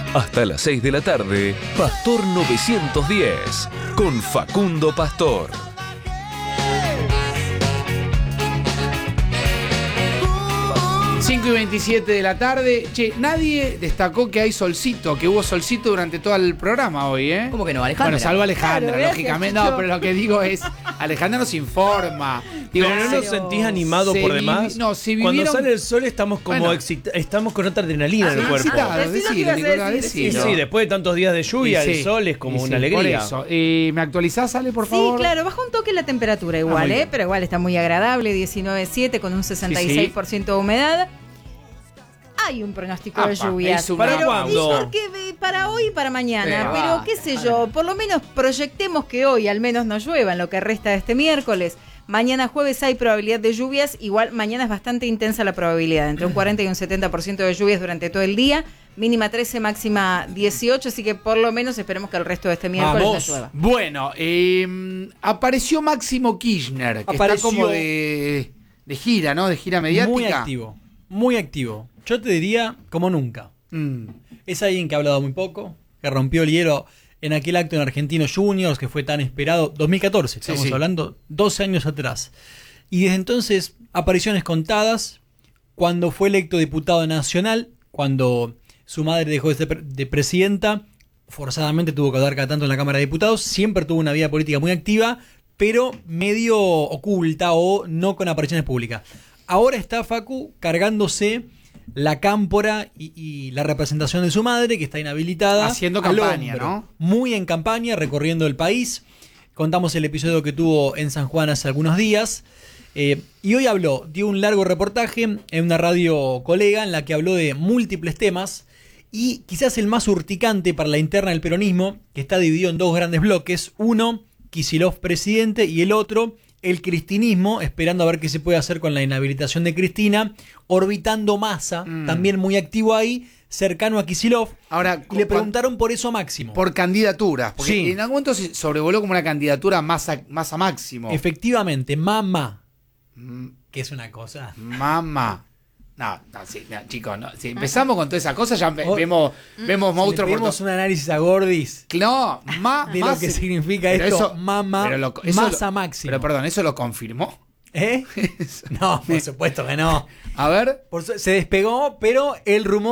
Hasta las 6 de la tarde, Pastor 910, con Facundo Pastor. Cinco y 27 de la tarde. Che, nadie destacó que hay solcito, que hubo solcito durante todo el programa hoy, ¿eh? ¿Cómo que no, Alejandra? Bueno, salvo Alejandra, Claro, lógicamente. gracias, No, pero lo que digo es, Alejandra nos informa. Digo, ¿Pero no nos sentís animado por demás? No, si Cuando vivieron... sale el sol estamos como Bueno. estamos con otra adrenalina en el cuerpo. excitados, Decí lo que decilo, ibas a Nicolás, decir, decilo. Sí, después de tantos días de lluvia, Y el sí, sol es como y una sí, alegría. Por eso. ¿Me actualizás, Ale, por Sí, favor? claro, baja un toque la temperatura igual, muy bien. pero igual está muy agradable, 19.7 con un 66% de humedad. Hay un pronóstico de Apa, lluvias. es una- ¿Para pero cuándo? dicen que para hoy y para mañana. Pero Pero qué sé yo, por lo menos proyectemos que hoy al menos no llueva en lo que resta de este miércoles. Mañana jueves hay probabilidad de lluvias. Igual mañana es bastante intensa la probabilidad. Entre un 40 y un 70% de lluvias durante todo el día. Mínima 13, máxima 18. Así que por lo menos esperemos que el resto de este miércoles Vamos. no llueva. Bueno, apareció Máximo Kirchner, que Apareció. está como de gira, ¿no? De gira mediática. Muy activo, muy activo. Yo te diría como nunca. Es alguien que ha hablado muy poco, que rompió el hielo en aquel acto en Argentinos Juniors que fue tan esperado, 2014, estamos sí. hablando 12 años atrás. Y desde entonces, apariciones contadas, cuando fue electo diputado nacional, cuando su madre dejó de ser de presidenta, forzadamente tuvo que hablar cada tanto en la Cámara de Diputados, siempre tuvo una vida política muy activa, pero medio oculta o no con apariciones públicas. Ahora está Facu cargándose la cámpora y la representación de su madre, que está inhabilitada. Haciendo al campaña, hombro. ¿no? Muy en campaña, recorriendo el país. Contamos el episodio que tuvo en San Juan hace algunos días. Y hoy dio un largo reportaje en una radio colega en la que habló de múltiples temas. Y quizás el más urticante para la interna del peronismo, que está dividido en dos grandes bloques. Uno, Kicillof presidente, y el otro, el cristinismo, esperando a ver qué se puede hacer con la inhabilitación de Cristina, orbitando Massa, también muy activo ahí, cercano a Kicillof. Ahora, Y le preguntaron por eso a Máximo. por candidaturas, porque Sí. en algún momento se sobrevoló como una candidatura más a Máximo. Efectivamente, mamá, que es una cosa. Mamá. No, sí, no, chicos, no. Si empezamos con todas esas cosas, ya Oh, vemos Si le monstruos por pedimos todos. un análisis a Gordis No, de lo que significa pero esto, mamá, eso Massa Máximo. Pero perdón, ¿eso lo confirmó? ¿Eh? No, por supuesto que no. A ver. Se despegó, pero el rumor